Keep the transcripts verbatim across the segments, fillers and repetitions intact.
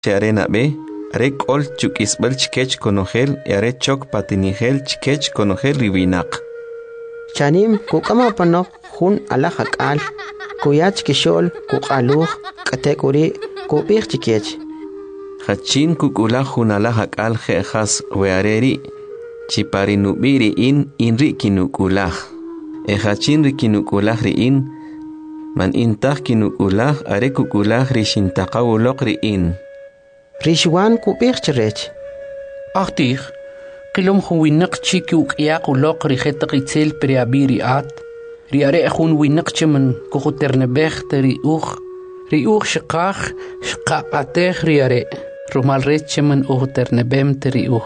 arena be, are kol chukisbel chkech konogel, are chok patinigel chkech konogel riwinak. Chanim kukama panok hun alahak al, kuyach kishol kukaluh kategori kupir chikech. Hachin kukula hun alahak al jejas weareri, chiparinubiri in inri kinukulah. E hachin rikinukulah ri in, man intah kinukulah are kukulah rishintaqawulok ri in. Rishwan kupir chirech. Achtig. Qilom hun winak chiki uqyaq uloq rijetak itzel preabiri at. Riare hun winak chiman kuhuternebech teri uch. Ri uch shqaq shqaqatech riare. Rumal ret chiman uhuternebem teri uch.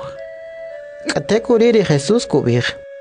Kategori ri Jesus kubir.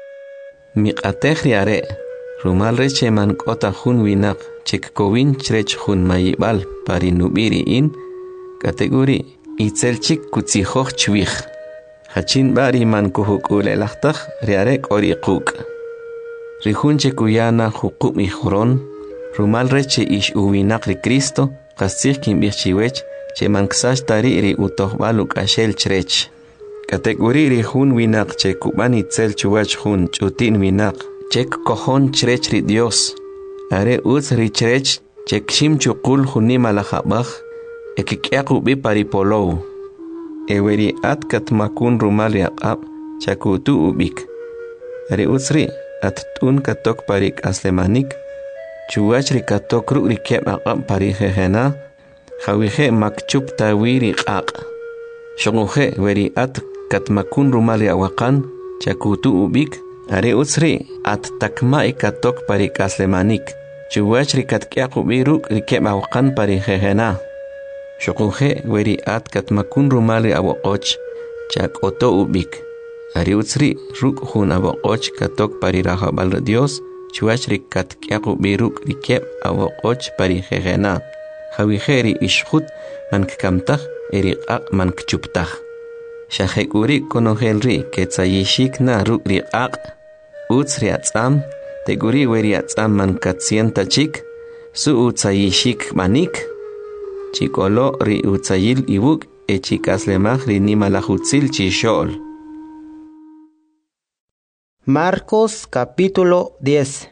Miqatech riare. Rumal ret chiman kota hun winak chik kowin chrech hun mayibal parinubiri in. Kategori itzel chik kutzihoch chwich. Hachin bari man kuhukule lachtach riarek ori kuk. Rihunche kuyana hukuk mi huron. Rumal reche ish uwinak ri Cristo. Kasich kim bichiwech. Che man ksash tari ri utoh baluk ashel chrech. Kategori rihun winak che kuban itzel chuwach hun chutin winak. Chek kohon chrech ri Dios. Are uz ri chrech. Chek shim chukul hunima lachabach. Ekikyaku bi paripolou. Eweri at katmakun rumal yaqab chakutu ubik. Ari usri at tun katok parik aslemanik. Chuachri katok ru rikep aqab parihehena. Hawihe makchup tawiri qaq. Shonguhe weri at katmakun rumal yaqakan chakutu ubik. Ari usri at takma katok parik aslemanik. Chuachri katkyaku biru rikep aqan parihehena. Shokuhe weri at katmakun rumali abokoch chak oto ubik. Ari utsri ruk hun abokoch katok pari rahabal Dios chuachri katkyaku biruk rikep abokoch pari jejena. Hawiheri ishhut man kkamtah eri qaq man kchuptah. Shahekuri konohelri ketzayishik na ruk riqaq. Utsri atzam teguri weri atzam man katsienta chik su utsayishik manik. Chikolo ri utzayil ibuk e chikaslemach ri nimalahutzil chishol. Marcos capítulo diez.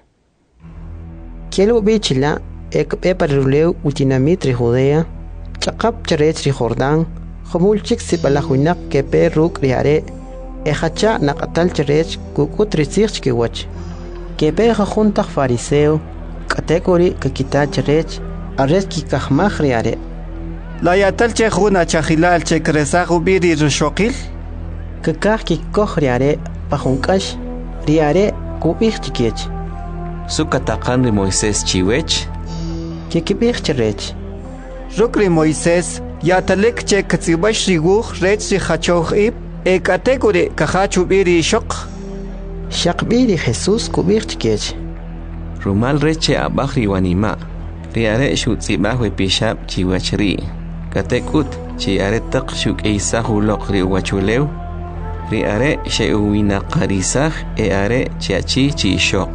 Kielu bichila ek eparuleu utinamit ri Judea, chakap charech ri Jordán, homulchik sipalahuinak ke peruk ri are, ehacha nakatal charech kukut ri sichkiwach. Ke pe juntak fariseo, kategori kakita charech, ares kikahmach ri are. La yatal che juna chahilal che kresagu biri rushokil? Kakah ki koh riare pahunkash riare kubih chikech. Sukatakan ri Moisés chiwech? Kikibih chirech. Rukri Moisés yatalek che katsibash riguh rech ri hachoh ib e kategori kahachu biri shok. Shak biri Jesus kubih chikech. Rumal reche abah riwanima. Riare shutzibah we pishab chiwachri. Katekut chi are taq shuk eisah ulok ri wachulew. Ri are she uwina qarisah e are chiachi chi shok.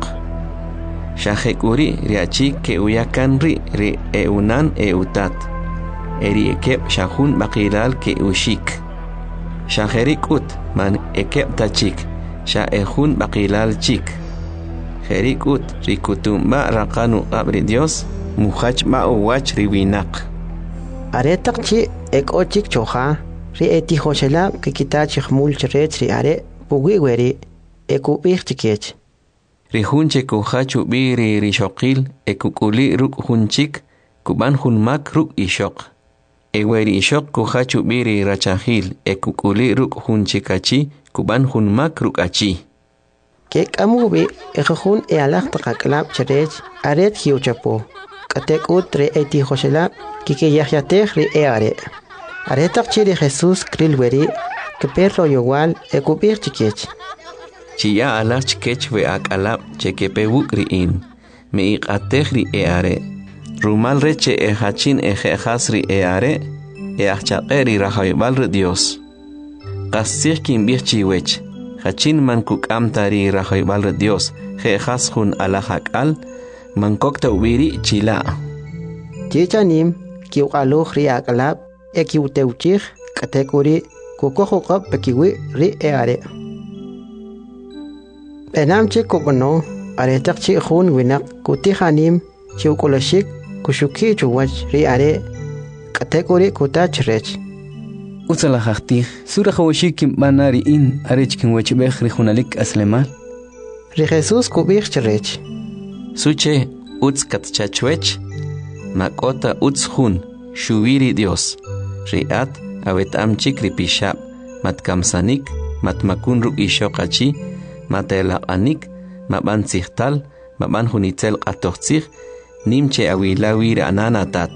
Shahekuri riachi ke uyakan ri ri e unan e utat. Eri ekep shahun bakilal ke ushik. Shaherikut man ekep tachik. Sha ehun bakilal chik. Herikut rikutumba rakanu abri Dios. Muhach ma uwach riwinak. Are takchi ek ochik choha, ri eti hoshela ke kitach khmul chrech ri are pugi weri eku bih chikech. Ri hunche ku hachu biri ri shokil ekukuli ruk hunchik kuban hunmak ruk ishok. E weri ishok ku hachu biri rachahil ekukuli ruk hunchikachi kuban hunmak ruk achi. Kek amubi ekhun e alaq taqaklab chrech aret hiuchapo. Katek utre eti hoshela kike yahyatech ri e are. Are takchi ri Jesus krilweri ke perro igual ekubir chikech. Chiya alach chikech we akalab chekepe wukri in. Me iqatech ri e are. Rumal reche e hachin e jehas ri e are. E achaqeri rahaybal ri Dios. Qasich kim bir chiwech. Hachin man kukam tari rahaybal ri Dios. Jehas hun alahak al. Mankokta ubiri chila. Chichanim kiuqaluh ri akalab ekiuteuchih katekuri kukohukap pekiwi ri eare. Enamche kobono aretakchi hun winak kutihanim chiukolashik kushuki chuwach ri are katekuri kutachrech. Utsala haqtih sura khawashik banari in arechkin wachbekh ri hunalik aslemal. Ri Jesus kubich chrech. Suche uts katchachwech makota uts hun shuviri Dios. Riat awet amchik ripishab matkamsanik matmakun ruk ishoqachi matelaqanik maban sihtal maban hunitzel qatoqtsig nimche awilawir ananatat.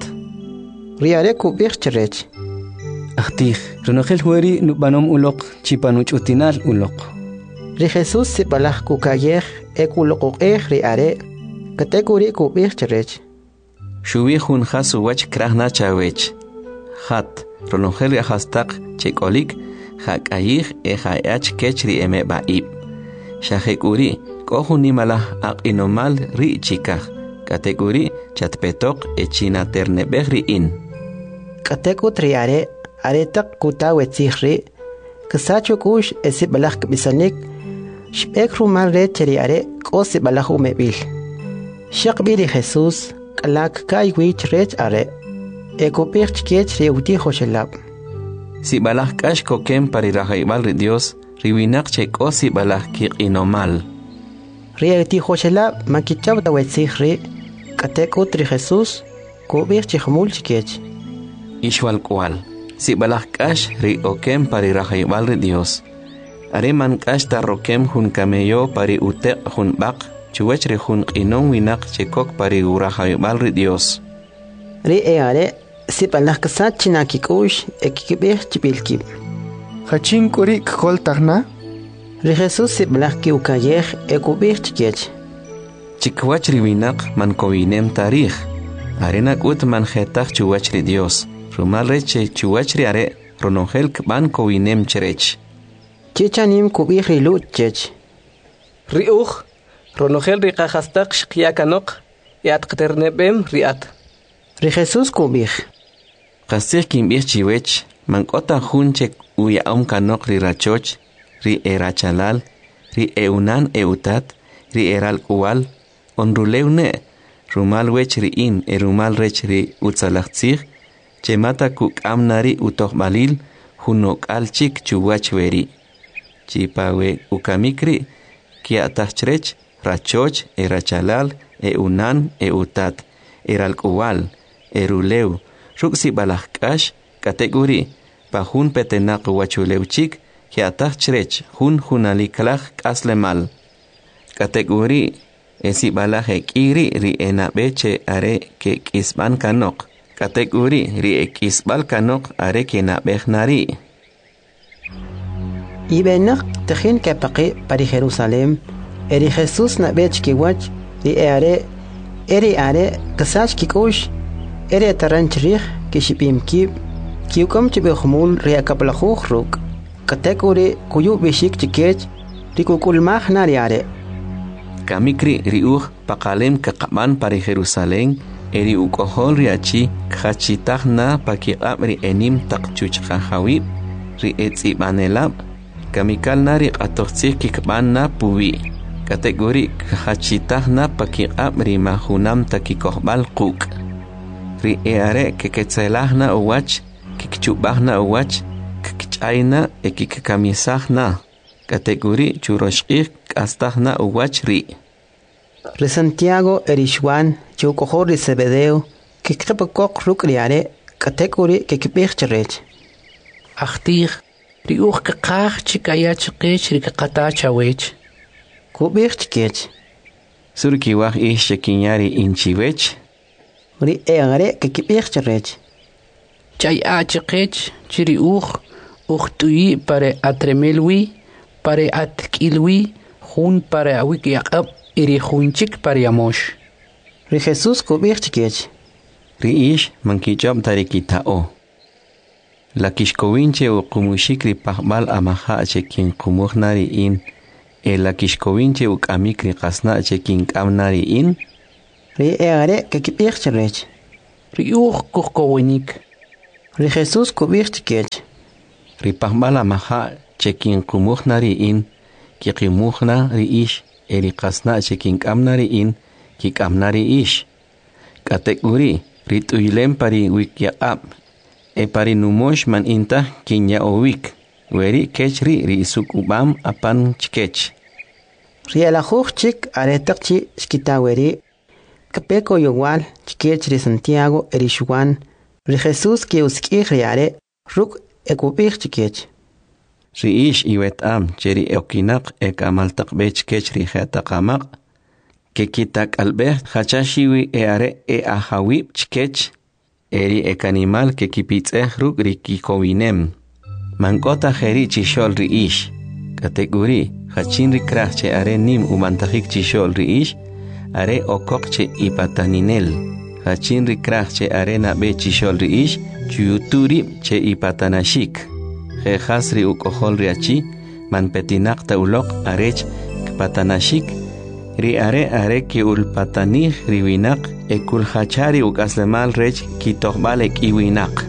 Riare kubich chrech. Ahtih runogel hueri nubanom ulok chipanuch utinal ulok. Ri Jesus sibalaj kukayej ekulokokej riare katekuri kubich chrech. Shuwi hun khasu wach krahna chawech. Hat ronogel yahastaq chekolik hakayij ehayach kechri eme baib. Shahekuri kohuni malah aqinomal ri chikaj. Kategori chatpetok echina ternebegri in. Katekut riare aretak kutawetsihri kasacho kush esibalaj bisanik shbek rumal re cheriare kosi balaj umebil. Shaqbiri Jesus kalak kai wich rech are ekopich kech reuti hoshelab. Si balaj kash kokem pari rajaibal ri Dios riwinak che kosi balaj kiqinomal. Reuti hoshelab makichab dawetsihri katekut ri Jesus kubich chihmul chikech. Ishwal kual. Si balaj kash ri okem pari rajaibal ri Dios. Are man kash ta rokem hun kameyo pari utek hun bak chuwech ri hun qinon winak chekok pari urajaibal ri Dios. Ri eare si balaj kasat chinakikush ekikibich chibilkib. Hachin kuri kol tagna. Ri Jesus si balaj kiukayej ekubich chikech. Chikwach ri winak man kowinem tarij. Arenak ut man jetach chuwach ri Dios. Rumal reche chuwach ri are ronongel kban kowinem cherech. Chichanim kubich ri lut chech. Riuch ronogel ri qajastaq shqiyakanok yat qternebem riat. Ri Jesus kubich. Qasir kimbich chiwech man kota hunchek uya om kanok ri rachoch ri erachalal ri eunan eutat ri eral kual onruleune rumal wech ri in erumal rech ri utzalachtzig chemata kuk amnari utohbalil hunok alchik chuwach veri chipawe ukamikri kiatachrech rachoch erachalal eunan eutat eral kual eruleu ruksi balajkash kategori pahun petenak wachuleuchik kiatachrech hun hunalikalaj kaslemal kategori esi balaje kiri ri enabeche are ke kisban kanok. Kategori ri ekisbal kanok are ke nabejnari. Ibenak tejin kapaqi pari Jerusalem eri Jesus nabech kiwach ri are eri are kasach kikush eri taranchrig kishipimkib kiukom chibehmul ri akaplajuj ruk. Kategori kuyu bishik chikech ri kukulmaj nari are. Kamikri riuj pakalem kaqaban pari Jerusalem eri ukohol riachi khachitagna pakiqab ri enim taqchuchqahawib ri etzibanelab kamikal nari qatoqtsik kikbanna puwi kategori khachitagna pakiqab ri mahunam takikohbal quk ri eare keketzelahna uwach kikchubahna uwach kikchayna ekikamisahna kategori churoshqik astahna uwach ri. Ri Santiago erishwan chukohor ri Zebedeo kikqipakok rukriare kategori kikibich cherech. Achtih ri uch kaqaj chikaya chikech ri kaqata chawech. Kubich chikech. Surki waj ish chekinyari inchiwech. Ri eare kikibich cherech. Chay a chikech chiri uch uch tuyi pare atremelwi pare atkilwi hun pare awik yaqab iri hunchik pare yamosh. Ri Jesus kubich chikech. Ri ish mankichab tarikitao. La kishkowinche u kumushikri pahbal amaha chekin kumuhnari in e la kishkowinche u kamikri qasna chekin kamnari in ri eare kikibich cherech. Ri uch kuhkowinik. Ri Jesús kubich chikech. Ripahbala maha chekin kumuhna riin, kikimuhna riish, eri kasna chekin kamna riin, kikamna riish. Kategori rituyilem pari wikyaab, e pari numosh man inta kinya owik, weri kechri ri isukubam apan chikech. Ri alajuj chik aretakchi skitaweri, kapeko yowal chikech ri Santiago eri Juan, ri Jesús ki uskij riare, ruk ekubich chikech. Riish iwet am cheri okinak ek amaltak bech kech ri jetakamak, que kitak albert hachashiwi e are e ahawib chkech, eri ek animal que kipitze ruk rikikowinem. Mankota jeri chishol riish, kategori hachin rikrach che are nim umantajik chishol riish, are okok che ipataninel. Hachin rikrach che are nabe chishol riish, chuyuturi che ipatanashik. Jehasri ukohol riachi, manpetinak taulok arech kpatanashik, ri are are ki ulpatanih riwinak e kulhachari ukaslemal rech ki tohbalek iwinak.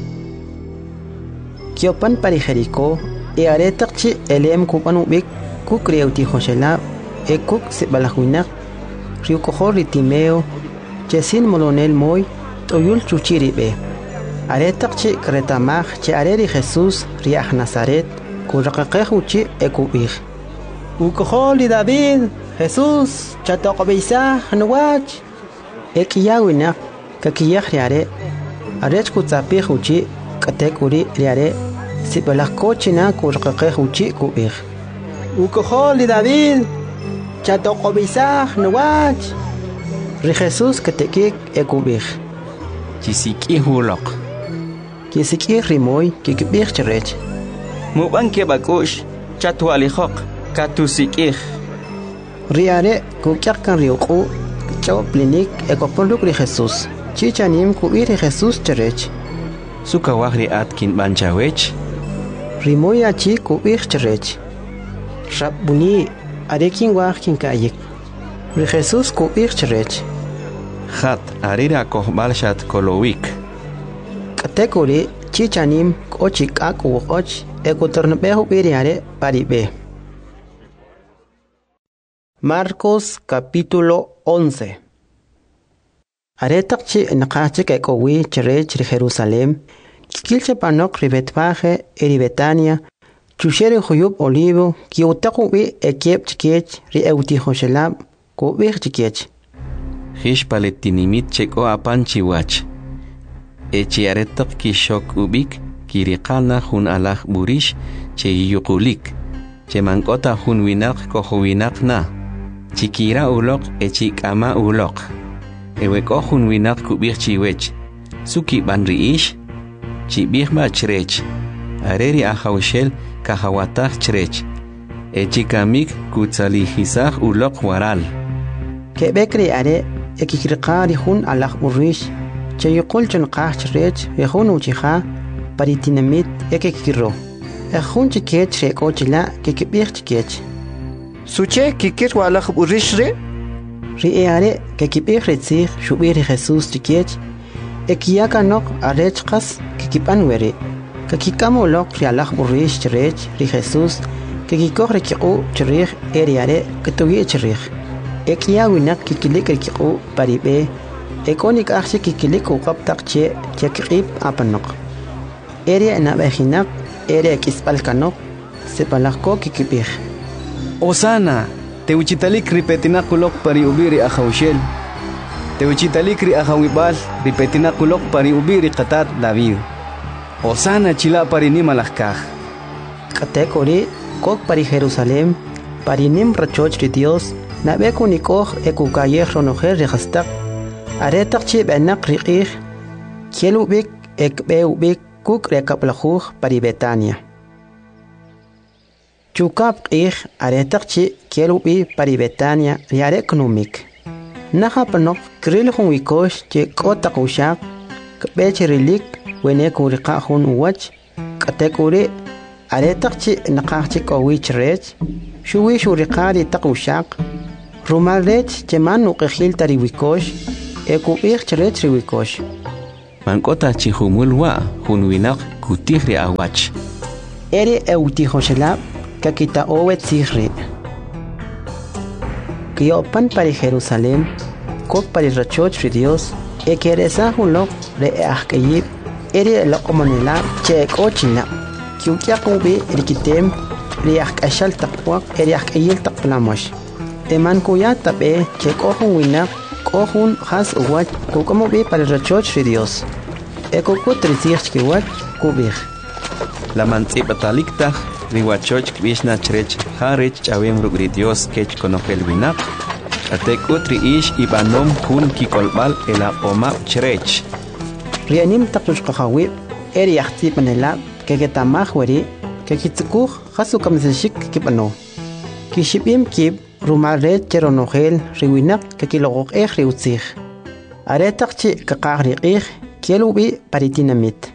Kiopan pari Jericó, e are takchi elem kupan ubik, kuk riauti Joshela, e kuk sibalahuinak, riukohol ritimeo, chesin molonel moy, toyul chuchiribe. Are takchi kretamaj che are ri Jesús riach Nazaret, kurakakej uchi e kubich. Ukohol li David, Jesús, chatokobisa, nuwach. Ekiyawina, kakiyah riare, arech kutzapih uchi, katekuri riare, sibalakochina kurakakej uchi kubich. Ukohol li David, chatokobisa, nuwach. Ri Jesús katekik e kubich. Chisiki hulok. Kisiki rimoy kikibich cherech. Muban ke bakush, chatualijok, katusikij. Riare kukyak kan riuku, chao plinik ekoponduk ri Jesús. Chichanim kuir ri Jesús cherech. Sukawahri atkin banchawech. Rimoy achi kuir cherech. Rabuni arekin wahkin kayik. Ri Jesús kuir cherech. Hat arira kohbalshat kolowik. Kategori chichanim ochik aku och ekotornbehu biriare paribe. Marcos capítulo once. Aretakchi naqachik ekowi cherech ri Jerusalem, kilche panok ri Betfage eri Betania, chushere huyub olivo, kiutaku bi ekiep chikech ri euti Joshelab, kubich chikech. Hish paletinimit cheko apan chiwach. Echi aretak kishok ubik, kirikana hun alach burish, che yukulik. Che mankota hun winak koho winak na. Chikira ulok echi kama ulok. Eweko hun winak kubik chiwech. Suki banriish. Chibik ba chrech. Areri ahawshel kahawatach chrech. Echi kamik kutzalihisach ulok waral. Kebekri are ekikirqari hun alach burish. Che yukul chun qach rech yehun uchiha paritinamit ekikiro. Ejun chikech reko chila kikibich chikech. Suche kikir walach burishre? Ri eare kikibich retzich shubir Jesús chikech. Ekiyaka nok arech qas kikipan weri. Kakikamo lok ri alach burish rech ri Jesús kikikoh rekiqu chirich eriare kitugi chirich. Ekiya winak kikilik rekiqu paribe. Ekonik aksi kikilik uqab taqche chekib apanok. Ere nabajinak, ere kispalkanok, sepalako kikibih. Osana, te uchitalik ripetinakulok pari ubiri ahawshel. Te uchitalik ri ahawibal ripetinakulok pari ubiri qatat David. Osana chila pari nimalakaj. Katekori kok pari Jerusalem, pari nim rachoch ri Dios, nabekunikoj ekukayeh ronojer rehastak. Aretak chi benak riqih, kielubik ekbeubik kuk rekaplajuj pari Betania. Chukap qih aretak chi kielubi pari Betania riarek numik. Naha panok kril hun wikosh che kotak ushak, kbech rilik wene kuriqa hun uwach, katekuri aretak chi nakah chi kowich rech, shuwi shuriqari tak ushak, rumal rech che man uqihil tari wikosh, ekubich cherech riwikosh. mankota chihumul wa hun winak kutih ri awach. Eri eutihoshela kakita owet sihri. Kiopan para Jerusalén, kok para rachoch ri Dios, e keresa hulok re ahkayib, eri el omonela che kochina. Kiukia kubi rikitem ri ahkashal takwak eri ahkayil taklamosh. Eman kuya tabe che kohun winak kohun has uwach kukomo bi para rachoch ri Dios. E kokut risich kiwach kubih. La mantzipatalikta riwachoch kvishna chrech harech chawem rugri Dios kech konofel winak. Atekut riish ibanom hun kikolbal ela omap chrech. Rianim takush kahawi eri yahtip manela kegetamah wari kekitsukuh hasu kamzeshik kipano. Kishipim kib rumaret cheronogel riwinak kekilogok eh riutzich. Aretakchi kakagri ich kielubi paritinamit.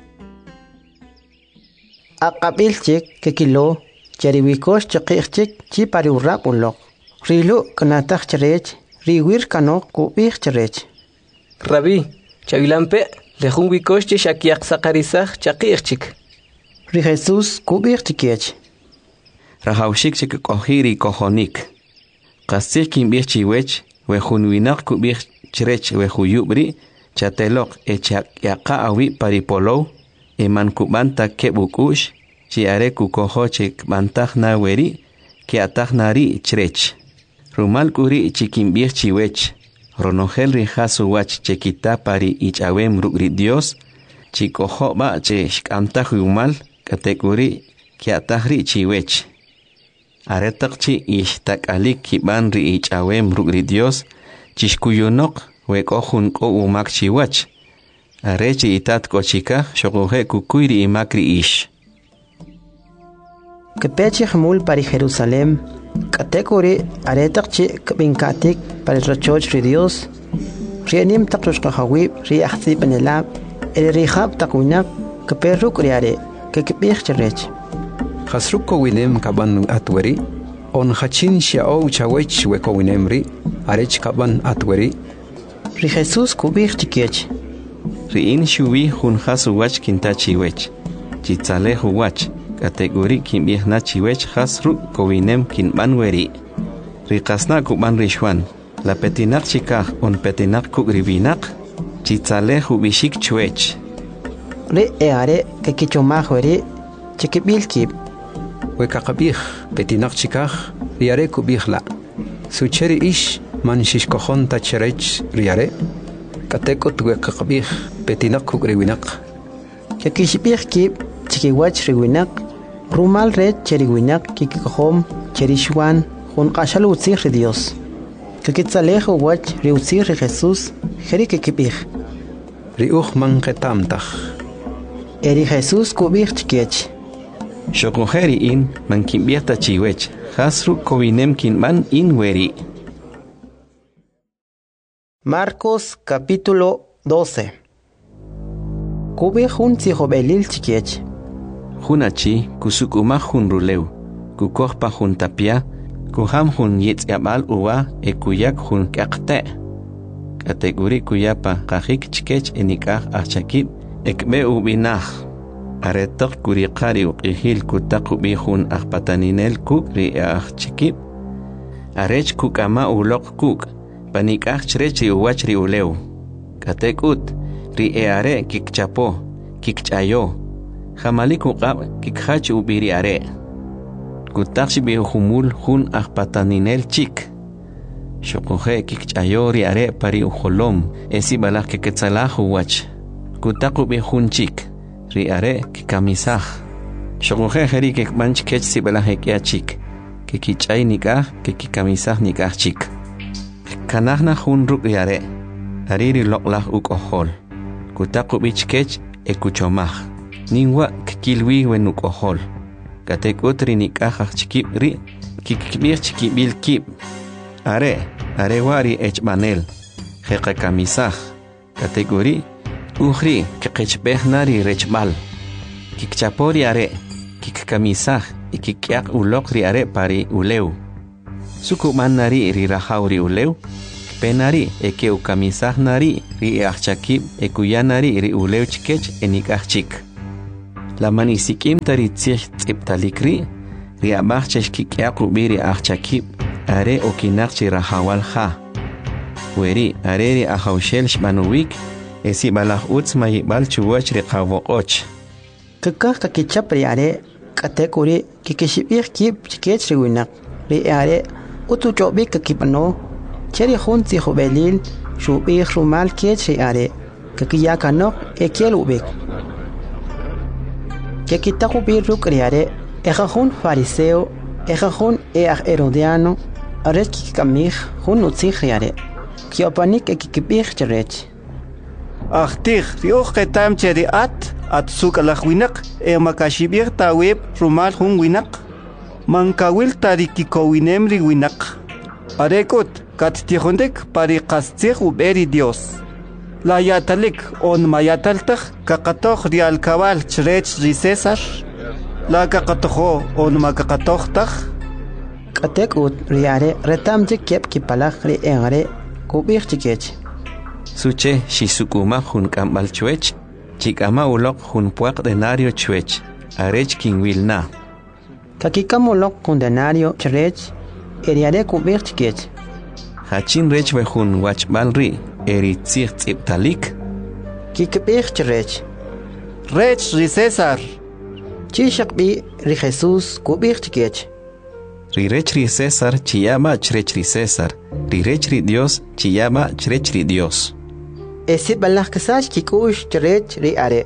Akabilchik kekilo cheriwikosh chikichik chi pariurap ulok. Rilu kanatak cherech riwir kanok kubich cherech. Rabbi, chavilampe lejun wikosh shakiak sakarisach chakichik. Ri Jesús kubich chikech. Rahaushik chik kohiri kohonik. Kasich kimbich chiwech wehun winak kubich cherech wehuyubri chatelok echak yaka awi paripolo eman kubanta kebukush chiare kukohochik bantah na weri ki atah nari cherech. Rumal kuri chikimbich chiwech ronogel rihasu wach chekita pari ichawem rugri Dios chikoho ba che shkantah umal kategori ki atahri chiwech. Aretak chi ishtak alik kiban ri ichawem rugri Dios chishkuyunok wekohun ko umak chiwach. Arechi itat kochika shogohe kukuyri imakri ish. Kepechi hamul para Jerusalén, kategori aretakchi kabinkatik para rachoch ri Dios. Rianim takrush kahawi ri ahzi panela el rihab takunak keperuk riare kekepich cherech. Hasruko winem kaban atweri on hachin shiao chawech weko winemri arech kaban atweri. Ri Jesús kubich chikech. Ri in shuwi hun hasu wach kintachi wech. Chitzalehu wach. Kategori kimbih na chiwech hasru kowinem kinban weri. Rikasna kuban rishwan. La petinak chikah on petinak kugribinak. Chitzalehu bishik chwech. Ri eare kekichomah weri chikibil kib. Wekakabih petinak chikah riare kubih la. Sucheri ish man shishkohon tacherech riare. Katekot wekakabih petinak kugribinak. Kekishibih kib chikiwach riwinak. Rumal red cheriwinak kikikohom cherishwan hun qashal utzir ri Dios. Kekitzalejo wach ri utzir ri Jesús jeri kekibih. Ri uch man ketamtach. Eri Jesús kubih chikech. Shokoheri in man kimbiata chiwech. Hasru kowinem kinban in weri. Marcos capítulo doce. Kubih hun tzihobelil chikech. Hunachi kusukumah hun ruleu, kukohpa hun tapia, kuham hun yitzabal uwa e kuyak hun kakte. Kategori kuyapa kahik chikech enikah achakib ekbe ubinah. Aretok kurikari uqihil kutakubi hun akpataninel kuk ri achikib. Arech kukama ulok kuk, panikah chrechi uwach ri uleu. Katekut ri eare kikchapo, kikchayo. Jamalik uqab kikhach ubiri are. Kutakshi bi humul hun akpataninel chik. Shokohe kikchayori are pari uholom esi balak keketsalahu wach. Kutaku bi hun chik. Ri are kikamisah. Shokohe heri kekmanch kech si balak ya chik. Kikichay nikah kikikamisah nikah chik. Kanahna hun ruk ri are. Ariri loklah ukohol. Kutaku bi chkech ekuchomah. Ningwa kikilwi wenuk ohol. Katek otri nikahach chikib ri kikibir chikibil kib. Are, are wari echmanel. Jeka kamisah. Kategori uhri kikechbeh nari rechbal. Kikchapori are. Kikkamisah ikikyak ulok ri are pari uleu. Suku man nari ri rahaw ri uleu. penari eke ukamisah nari ri achakib ekuyanari ri uleuchkech enikachik. La manisikim tari tzich tziptalikri ri abachchesh kikyaqrubi ri achakib are okinakchi rahawal ha. Weri are ri ahawshel shmanuwik esi balaj utz mayibal chuwach ri qawwoqoch. Kakak kakichap ri are katekuri kikishibik kib chikech ri winak ri are utu chobik kakipano cheri junti jubelil shubik rumal kech ri are kakiyakanok ekiel ubik kakitakubi ruk ri are ejajun fariseo ejajun eaj herodiano aret kikamij jun utzij ri are kiopanik ekikibik cherech Achtih riuch ketam cheri at at suk alach winak e makashibir taweb rumal hun winak mankawil tarikikowinem ri winak arekut kattihondek pari qastzih uberi Dios la yatalik on mayataltaj kakatoh ri alkabal chrech ri César la kakatoho on makakatohtaj katek ut ri are retam jikep kipalaj ri engare kubir chikech Suche shisukuma jun kambal chuech, chikama ulok jun puak denario chuech, arech king wilna. Kakikam ulok jun denario cherech, eriare kubir chikech. Hachin rech we jun wachbal ri, eri tzig tziptalik. Kikibir cherech. Rech ri César. Chishakbi ri Jesus kubir chikech. Ri rech ri César chiyama chrech ri César, ri rech ri Dios chiyama chrech ri Dios. Esi balach kasach kikush cherech ri are.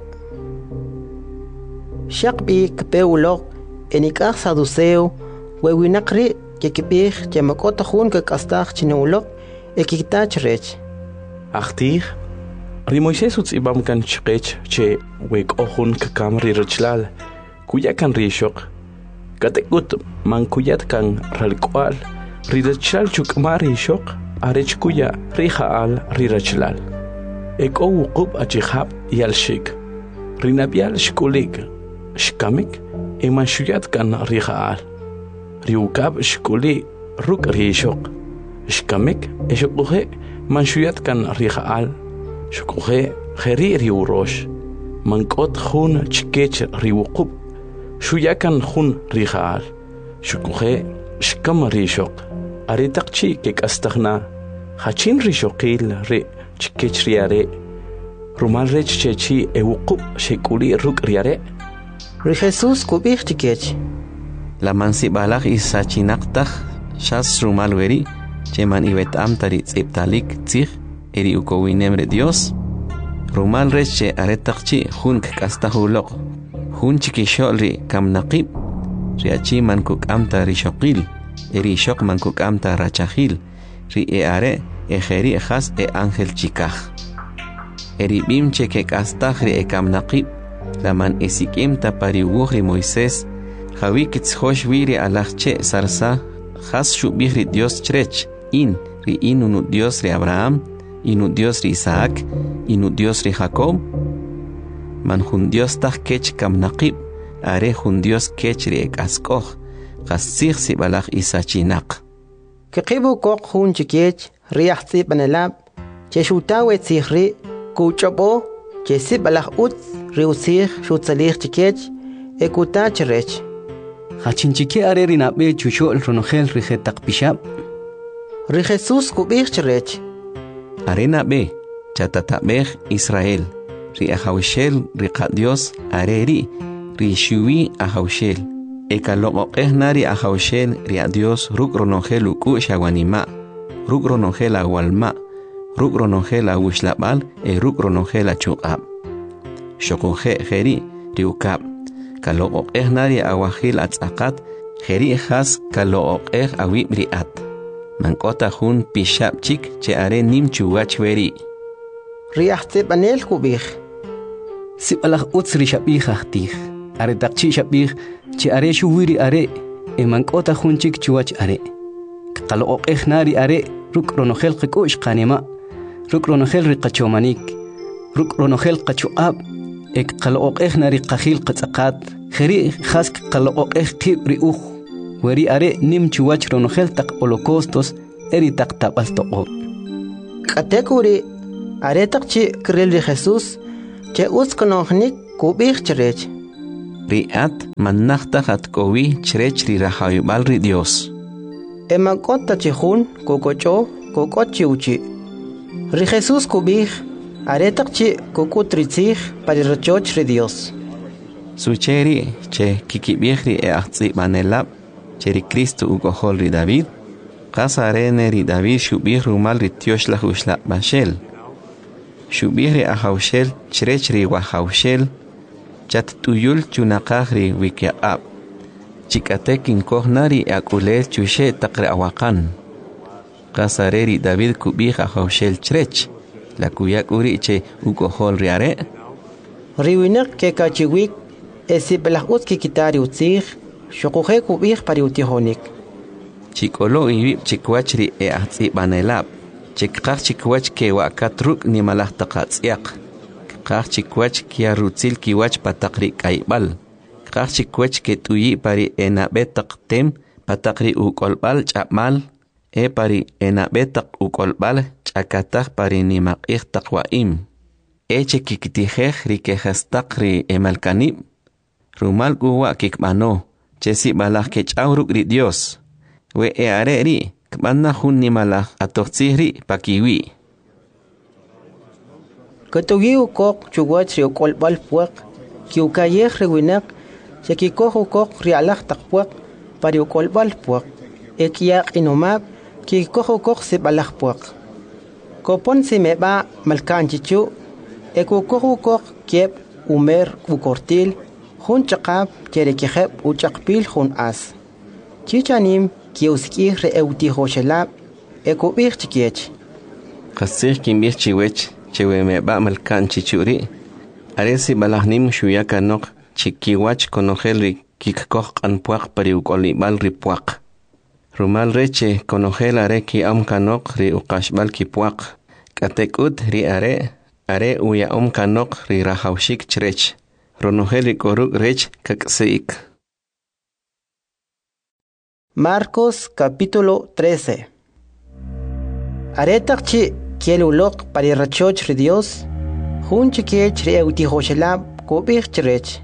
Shakbi kpe ulok enikach saduceo wewinakri kikibir chemakota jun kakastach chinulok ekikta cherech. Achtir ri Moisés utzibam kan chqech che wek ohun kakam ri rechlal kuya kan rishok katekut man kuyat kan ralkwal ri rechlal chukmar rishok arech kuya ri haal ri rechlal ek o wuqub achihab yalshik rinabial shkulik shkamik eman shuyat kan ri haal ri ukab shkuli ruk rishok shkamik eshukhe man shuyat kan ri haal shukhe kheri ri urosh man kot khun chkech ri wuqub shuyakan khun ri haal shukhe shkam rishok aritaqchi kek astaghna hachin rishokil ri chkech riare rumal rech chechi ewuqub shekuli ruk riare ri Jesus kubich chkech La mansi balach isachinaqtaj shas rumal weri cheman ibetam tari tziptalik tzig eri ukowinem re Dios rumal rech che aretaqchi jun kastahulok jun chikishol ri kamnaqib riachi man kukam tari shokil eri shok man kukam tarachahil ri e are ejeri ejas e ángel chikaj eri bim che ke kastaj ri e kamnaqib la man esikim ta pari ri Moisés Javi kitzhosh viri alachche sarsa has shubihri Dios chrech in ri inu Dios ri Abraham inu Dios ri Isaac inu Dios ri Jacob man jun Dios taj kech kamnaqib are jun Dios kech ri ekaskoj qasig si balach isachinaq kiqibu kok jun chikech riahti banelab che shutawe tzigri kuchobo che si balach ut ri usig shutzalig chikech ekuta cherech Hachinchike are rinabe chushol ronogel rijetak pishab. Ri Jesus kubich cherech. Arena be chatatabej Israel. Ri ahawshel ri Dios areri ri shuwi ahawshel. Ekaloqeh nari ahawshel ri Dios ruk ronogel uku shawanima. Ruk ronogel awalma. Ruk ronogel awushlabal e ruk ronogel achuqab. Shokoje jeri ri ukab. Kaloqeh nari awahil atzaqat jeri has kaloqeh awi briat mankota jun pishab chik che are nim chuwach weri riahte banel kubich sibalach utsri shabih ahtig are taqchi shabih che are shuwiri are e mankota jun chik chuwach are kaloqeh nari are ruk ronogel qikush qanima ruk ronogel riqachomanik ruk ronogel qachuab ek qaloqeh nari qakhil qatzaqat khari khask qaloqeh qibri uh weri are nim chuwach ronogel taq holocaustos eri taq tabal toqob Katekuri aretakchi kril ri Jesus che us konohnik kubich cherech. Riat manachta hat kowi cherech ri rahayubal ri Dios. Emakota chihun kokocho kokochi uchi. Ri Jesus kubich aretakchi kokutritzich parirchoch ri Dios. Sucheri che kikibihri e ahtzi manelab cheri Cristo ugohol ri David. Qasarene ri David shubih rumal ri Tiosh la hushla bashel. Shubih ri ahawshel cherech ri wahawshel. Chat tuyul chunaqaq ri wikiaqab. Chikatek inkohnari akulel chushe taqre awakan. Qasare ri David kubih ahawshel cherech. La kuyak uri che ugohol ri are. Riwinak ke kachiwik esi belahut ki kitari utzig shokuhe kubih pari utihonik. Chikolo iwib chikwach ri e ahtzi banelab. Chikqaq chikwach ke wakatruk ni malah taqatsiaq. Qaq chikwach kia rutzil kiwach pataqri kaibal. Qaq chikwach ke tuyi pari enabetaq tem pataqri ukolbal chapmal. E pari enabetaq ukolbal chakataj pari ni maqih taqwaim. Eche kikitijej ri kejastaq ri emalkanib. Rumal guwa kikmano. Chesi balaj ke chawruk ri Dios. We e are ri kmanna hun ni malaj atoxihri pakiwi. Katugi ukok chuwach ri ukolbal puak. Ki ukayej rewinak. Se kikoh ukok ri alaj takpuak pari ukolbal puak. E kiyak inomab ki kikoh ukok se balaj puak. Kopon se meba malkan chichu. E kukoh ukok kiep umer ukortil. Hun chakab chere kiheb uchakpil hun as. Chichanim kiuskih re eutihoshelab. E kubih chikiech. Qasih kimbih chiwech. Chewe me ba malkan chichuri. Aresi balahnim shuyaka nok chikiwach konojel ri kikkoh anpuak pari ukolibal ri puak. Rumal reche konojel are ki am kanok ri uqashbal ki puak. Katekut ri are are uya om kanok ri rahawshik cherech. Ronojel ri koruk rech kakseik. Marcos capítulo trece. Aretakchi kielulok pari rachoch ri Dios. Hun chikiech ri eutihoshelab kubih cherech.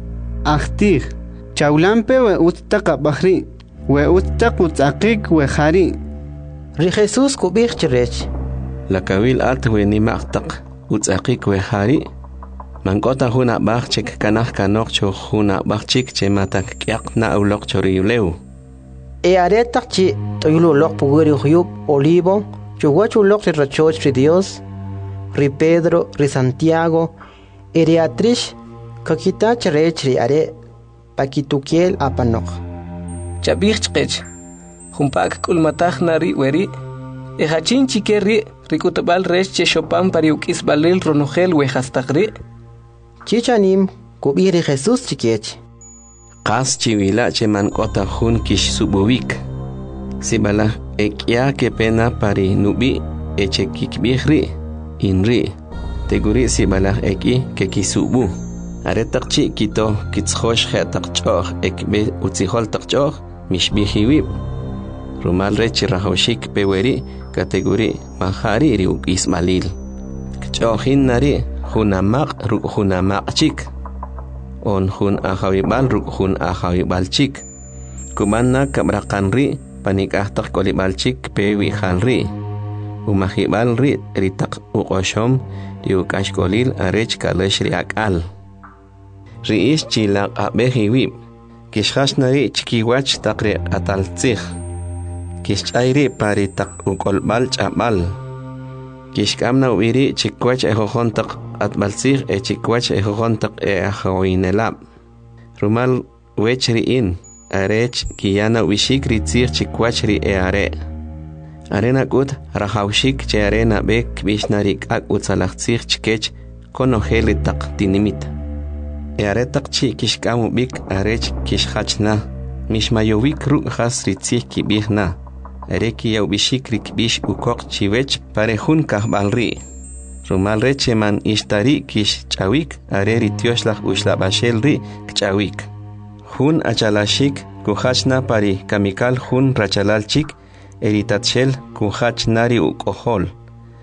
Ahtih chaulampe we ustaqa bahri we ustaq utzaqik we khari. Ri Jesus kubih cherech. La kawil alt we ni maqtaq utzaqik we khari. Mankota huna bachik kanah kanok cho huna bachik che matak kyak na ulok choriuleu. E aretakchi toyululok puguri huyub olivo. Chuguachulok ri rachoch ri Dios. Ri Pedro, ri Santiago. E ri atrish kakita cherech ri are. Pakitukiel apanok. Chabih chqech. Humpak kulmatah nari weri. E hachin chikeri rikutabal resh che shopan pari ukis balil ronojel we hastagri. Chichanim kubih ri Jesus chikiech. Qas chiwila che mankota hun kish subuvik. Sibala ekya ke pena pari nubi eche kikbihri inri. Teguri sibala eki ke kisubu. Aretaqchi kito kitzhosh khetaqchoh ekbe utzihol taqchoh mishbihiwib. Rumal rechi rahawshik peweri kategori mahari ri ukismalil. Kchohin nari hunamaq ruk hunamaq chik. On hun ahawibal ruk hun ahawibal chik. Kumanna kabrakanri panikahtak kolibal chik pewi halri. Umahibal ri ritak uqoshom di ukashkolil arech kalesh ri akal. Riish chilaq abehiwib. Kishkhashnari chikiwach takri ataltzih. Kishchayri pari tak ukolbal chabal. Kishkamna uiri chikwach ejojontak atbalsih e chikwach ejojontak e ahawinelab. Rumal wechri in. Arech kiyana wishik ritzih chikwachri e are. Arena kut rahawshik che arena bek bishnarik ak utzalachtzih chikech konojeli tak tinimit. E aretak chi kishkamu bik arech kishhachna. Mishmayovik ru has ritzih kibihna. Areki yau bishik rikbish ukok chiwech parejun kahbalri. Rumal reche man ishtari kish chawik areri tioshlach ushlabashel ri kchawik. Hun achalashik kuhachna pari kamikal hun rachalalchik eritatshel kuhachnari ukohol.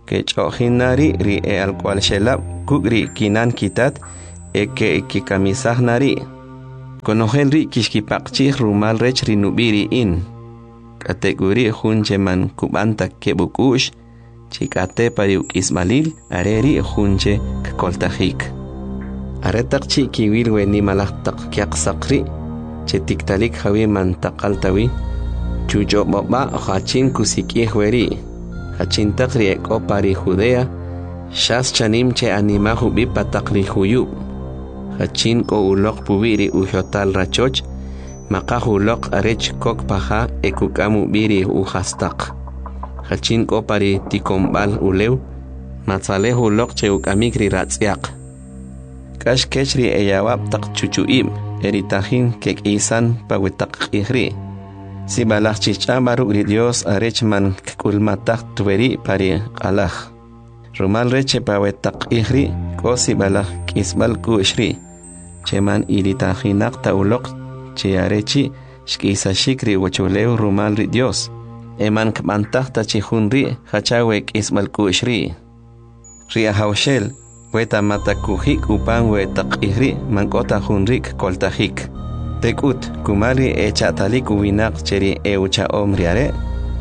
que chohinari ri e al cual shelab kugri kinan kitat e que que camisaj Konojen ri kishkipakchi rumal rech rinubiri in. Kategori huncheman kubanta kebukush, chikate pariuk ismalil, areri hunche kakoltajik. Aretak chi kiwil we ni malaktak kyak sakri, chetiktalik hawi man takaltawi, chujo baba hachin kusiki hueri, hachin takri eko pari Judea, shas chanim che anima hubi patakri huyub. Hachin ko ulok pubiri uhotal rachoch, maka ulok arech kok paha ekukamu biri uhastak. Hachin ko pari tikombal ulew, matzale ulok che ukamikri ratsiak. Kash kechri eyawap tak chuchuim, eritahin kek isan pawetak ihri. Si balak chicha baru Dios arech man kulmatak tuweri pari alach. Rumal reche pawetak ihri, ko si balak kisbal kushri. Cheman ilitahinak taulok chiarechi shkisa shikri wachuleu rumal ri Dios. Eman kmantah ta chihunri hachawek ismal kushri. Ria haushel weta matakuhik upan wetak ihri mankota hunrik koltahik. Tekut kumali echatalik uwinak cheri eucha omriare.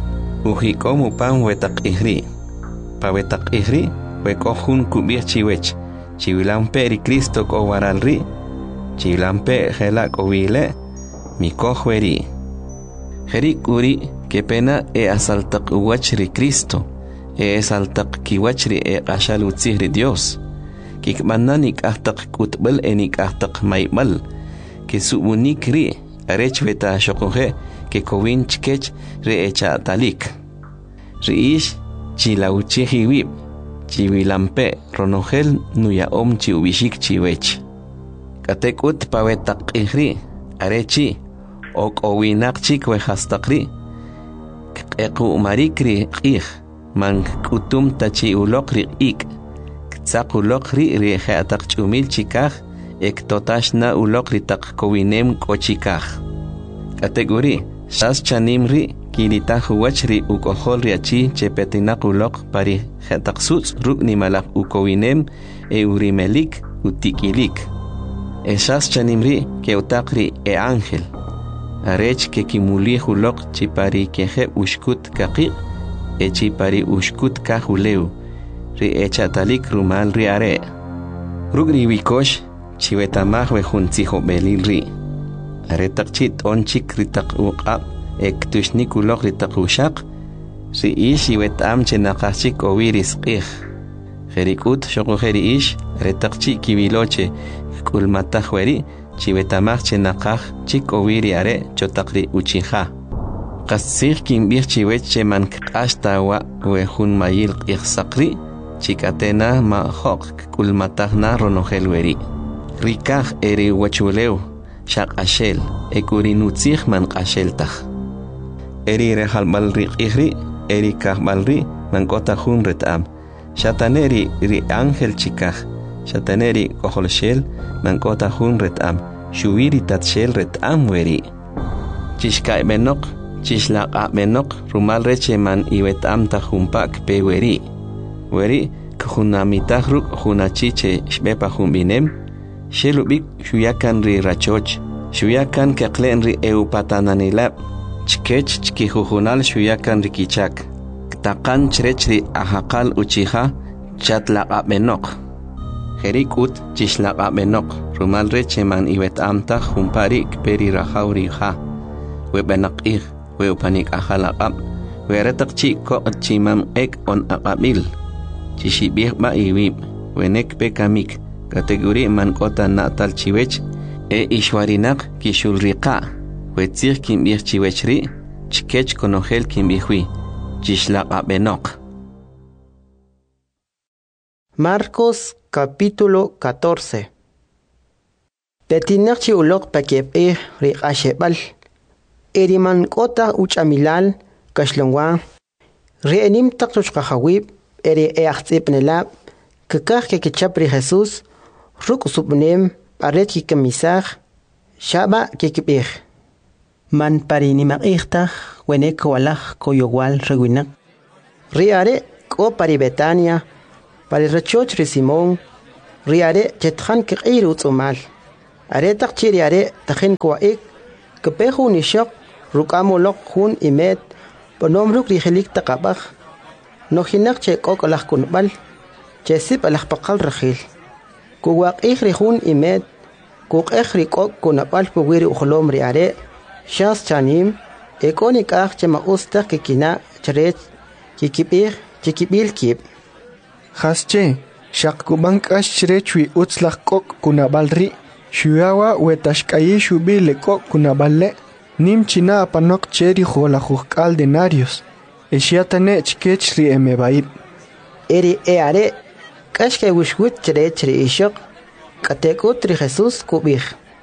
Uhikom upan wetak ihri. Pa wetak ihri wekohun kubir chiwech. Chiwilampe ri Cristo ko waralri. Chilampe helak ovile, mi cojueri. Jerik uri, que pena e asaltak uwachri Cristo, e asaltak kiwachri e ashalutzihri Dios. Kikmananik ahtak kutbel enik ahtak maibal, que subunikri, arechveta shokoje, que kowinch kech re echa talik. Riish, chilauchihiwib, chiwilampe, ronogel nuya om chiubishik chiwech. Katekut pawetak ihri, arechi, ok owinak chik wehastakri, eku marikri ih, man kutum tachi ulokri ik, ktsak ulokri rieje atak chumil chikaj, ek totashna ulokri tak kowinem kochikaj. Kategori, shas chanimri, kilitaj uwachri ukohol riachi chepetinak ulok pari jetak suts ruk nimalak ukowinem e urimelik utikilik. Esas chanimri que utakri e ángel. Arech que kimuli hulok chipari keje ushkut kaki e chipari ushkut kahuleu. Ri echatalik rumal ri are. Rugri wikosh chiwetamah wehun tijo belil ri. Aretak chit on chik ritak uqab ek tushnik ulok ritak ushak. Ri ish iwetam chenakachik owiris qih. Jerikut shoko jeri ish retak chik kibiloche kulmatahweri chiwetamach chenakaj chik owiri are chotakri uchija. Qasir kimbir chiwech cheman kashta wa wehun mayil qihsakri chikatena ma hok kulmatahna ronohelweri. Rikaj eri wachuleu shak ashel ekurinutzih man qasheltaj. Eri rehalbal riqihri eri kahbalri man kotahun retam. Shataneri ri ángel chikaj. Shataneri koholshel mankota hun retam, shuiri tatshel retam weri. Chishkai benok, chishlaq benok, rumal reche man iwetam ta humpak pe weri. Weri kuhunamitah ruk hunachiche shbepa humbinem, shelubik shuyakan ri rachoch, shuyakan keklen ri eupatananilab, chkech chkihuhunal shuyakan ri kichak. Ktakan chrech ri ahakal uchiha, chatlaq benok. Jerikut chishlaq benok, rumal reche man iwet amta humparik peri rahauri ha. Webenak ih, weupanik ahalaqab, weretak chiko chimam ek on aqabil. Chishibih ba iwib, wenek pekamik, kategori man kota natal chiwech, e ishwarinak kishulriqa, wetzir kimbih chiwechri, chkech konogel kimbihwi, chishlaq benok. Marcos capítulo catorce. Petinak chi ulok pakep e rik ashebal. Eriman kota uchamilal kashlongwa. Reenim taktuch kahawib eri eachtip nelab. Kekah ke kechapri Jesus. Ruk subnem paret ki kemisach. Shaba ke kipih. Man parinimak ichtah wenek walach koyowal reguinak. Riare ko pari Betania pari rachoch ri Simón riare chetjan ke iru tsumal are tak chiri are takhin ko ik ke pehu ni shok rukamolok hun imet bonom ruk ri khilik taqabakh no hinak che ko kalak kunbal che sip alak paqal rakhil ku waq ikhri hun imet ku ikhri ko kunabal pugiri ukhlom ri are shas chanim ekonik akh che ma usta ke kina chret kikibir kikibil kib khasche shaq kubang ash chrechwi utslaq kok kunabalri shuawa wetashkayi shubile kok kunaballe nim china panok cheri jola jukal denarios eshiatane chkech ri emebaib eri eare kashke wishwit chrechri ishok katekut ri Jesus kubih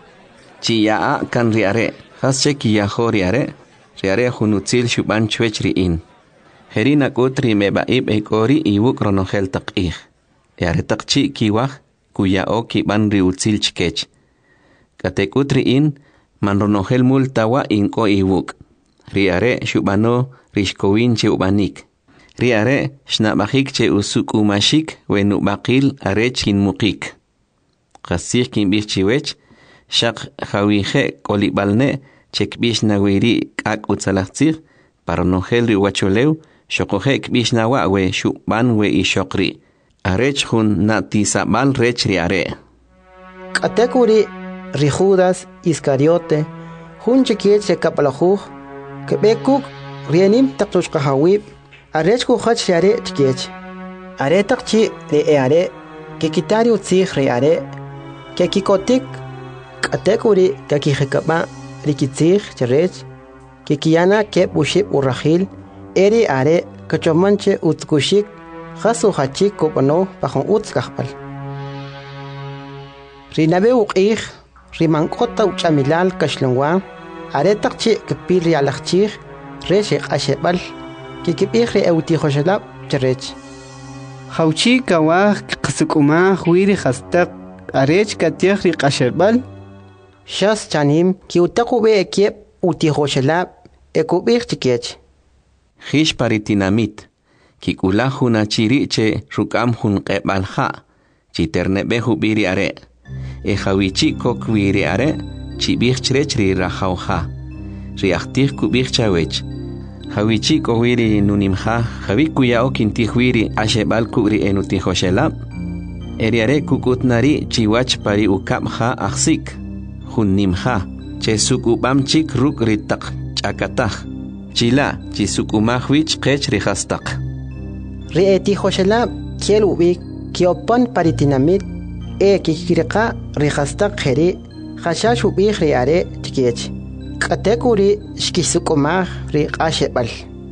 chia kan riare khasche kiya khoriare riare khunutzil shuban chwechri in herina kutri mebaib ekori iwuk ronogel taqih yare taqchi kiwah kuya oki ban riutzil chkech kate kutri in man ronogel multawa inko iwuk riare shubano rishkowin che ubanik riare shnabahik che usuk umashik wenu baqil arech kin muqik qasih kin bichiwech shaq khawihe kolibalne chekbish nawiri kak utsalachtir paronogel riwacholeu shokohek bishnawa we shuban we ishokri arech hun natisabal rech riare katekuri ri Judas Iscariote hun chikiet se kapalajuj kebekuk rienim taqtush qahawib arech ku khach riare chikiet are taqchi ri eare ke kitari utzig riare ke kikotik katekuri kakihekaba rikitzig cherech ke kiana ke bushib urahil eri are kachomanche utkushik khasu hachik kopano pahon utskahpal rinabe uqih rimankota uchamilal kashlungwa are taqchi kepil rialachchig reshe qashebal kikibih ri euti khoshalab cherech khawchi kawah qsukuma khwiri khastaq arech katyah ri qashebal shas chanim ki utaqu be ekep uti khoshalab ekubih chikech Hish paritinamit, kikula huna chiriche rukam hun qebalha, chiternebe hubiri are, e hawichi kokwiri are, chibich chrechri rahauha, riachtih kubich chawech, hawichi kowiri nunimha, hawikuya okintihwiri ashebal kubri enutihoshelab, eriare kukutnari chiwach pari ukabha aksik, hun nimha, chesukubam chik ruk ritak chakatah. Chila chisukumahwich qech rihastaq rieti khoshalab kielubik kiopan paritinamit e kikirqa rihastaq kheri khashash ubih riare tikech qatekuri shkisukumah riqashebal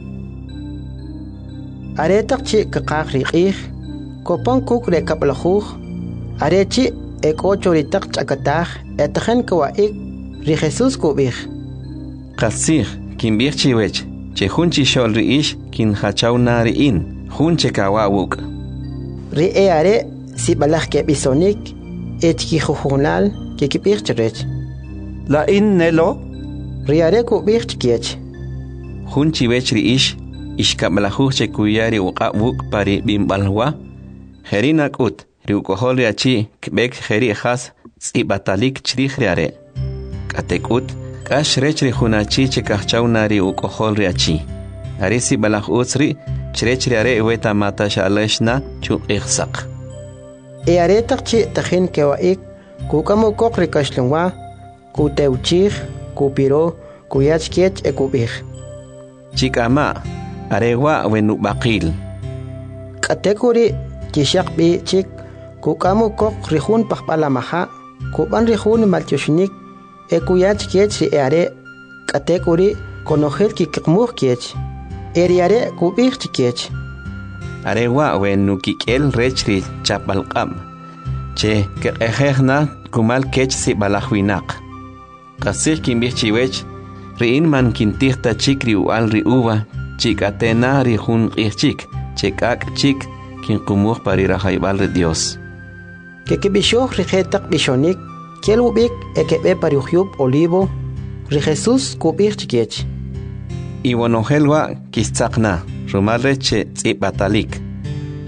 aretaqchi qaqaq riqih kopan kuk rekapaljuj arechi ekochoritaq chakatah etjen kwaik ri Jesus kubih qasih kin birchiwech che hunchi shol riish kin hachaw nari in hunche kawawuk ri eare si balach ke bisonik et ki khunal ke ki birchrech la in nelo riare ku birchkech hunchi wech riish ishkablahu che kuyari uqawuk pari bimbalwa herina kut riukohol riachi kbek heri khas tsibatalik chrikhriare katekut Kash rechri hunachi che kahchawnari ukohol riachi. Arisi balach utsri chrechri are weta mata shaleshna chu ikhsaq. E are taqchi takhin kewaik kukamo kokri kashlungwa ku teuchig ku piro ku yachkech e kubih. Chikama arewa wenu baqil. Katekuri kishaq bi chik kukamo kokri hun pahpalamaha kuban rihun maltyoshnik ekuyach kech ri are katekuri konogel ki kmuh kech eriare kubih kech arewa wenu kikel rechri chapalqam che kehehna kumal kech si balahwinak qasih kimbih chiwech riin man kintihta chikri ual ri uva chikatena ri hun qihchik chekak chik kin kumuh pari rahaibal ri Dios que que bishoh rijetak bishonik kielubik ekebe pariuhyub olivo ri Jesus kubih chikech iwonohelwa kistakna rumalreche tsibatalik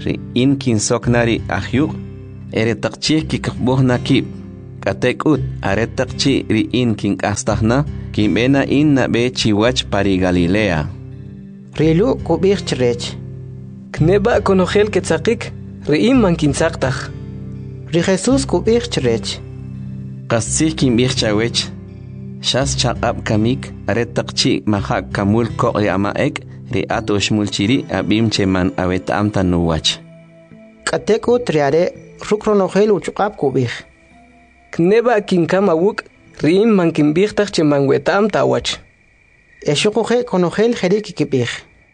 ri in kin soknari ahyuk ere taqchi kikbohna kip katekut are taqchi ri in kin kastahna kimbena in na be chiwach pari Galilea rilu kubir chrech kneba konogel ketzakik ri in man kin saktah ri Jesus kubir chrech qassi kin bir chawech shas chaqab kamik are taqchi mahak kamul ko yamaek ri atosh mulchiri abim cheman awet amta nuwach katekut riare rukronogel uchqab kubir kneba kin kamawuk ri in man kin birtach cheman wetam tawach eshuqoje konogel jerik kibir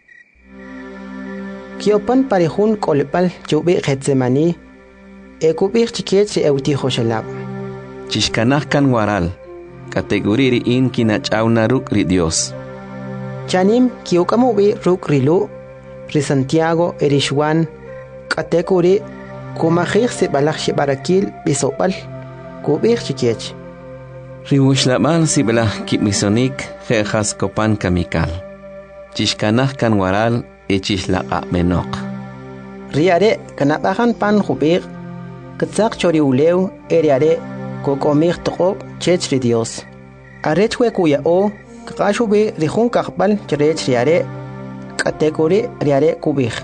kiopan parihun kolpal chubi getsemani ekubir chikech euti joshelab chishkanaj kan waral kategori ri in kinachawna ruk ri Dios chanim kiukamubi ruk rilu ri Santiago erishwan kategori kumajir se balaj barakil bisopal kubir chikech ri ushlaban sibla kimisonik jejas kopan kamikal chishkanaj kan waral echishlaqa menok riare kanabajan pan jubir katzak chori uleu eriare kokomir toqob chech ri Dios arechwe kuya o kakashubi rihun kakbal cherech riare kategori riare kubir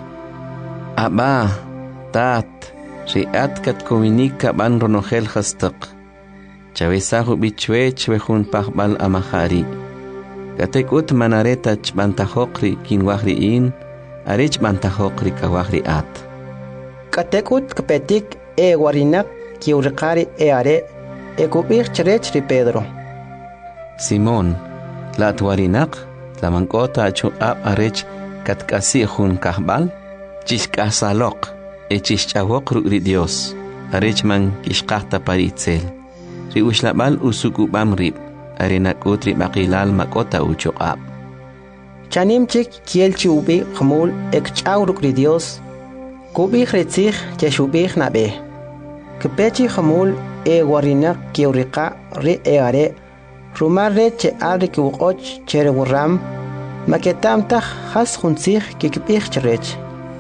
aba tat riat kat kominika ban ronogel khastaq chawesahu bichwe chwehun pakbal amahari katekut manareta chbantajokri kinwahri in arech bantajokri kawahri at katekut kapetik e warinak kiurqari e are e kubir cherech ri Pedro Simón la twarinak la mankota chu ab arech katkasi hun kahbal chishkasalok e chishchawok ri Dios arech man kishqata paritzel ri ushlabal usukubam rib arinak utri maqilal makota uchuqab chanim chik kiel chubi khmul ek chawruk ri Dios kubi khretzig cheshubig nabe kepechi khmul e warinak kiuriqa ri e are rumare che alri kuqoch chere wuram maketam takh khas khunzig kikbig cherech